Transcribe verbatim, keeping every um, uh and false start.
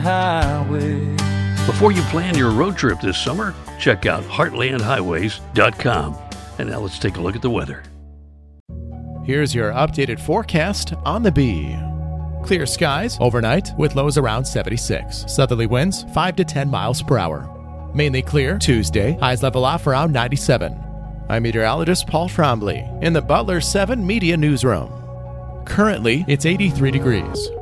highway. Before you plan your road trip this summer, check out heartland highways dot com. And now let's take a look at the weather. Here's your updated forecast on the Bee. Clear skies overnight with lows around seventy-six. Southerly winds five to ten miles per hour. Mainly clear Tuesday, highs level off around ninety-seven. I'm meteorologist Paul Trombley in the Butler seven Media Newsroom. Currently, it's eighty-three degrees.